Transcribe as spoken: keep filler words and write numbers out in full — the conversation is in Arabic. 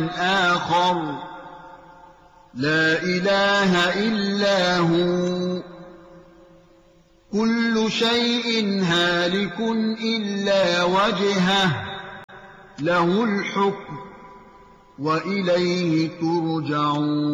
آخر لا إله إلا هو كل شيء هالك إلا وجهه له الحكم وإليه ترجعون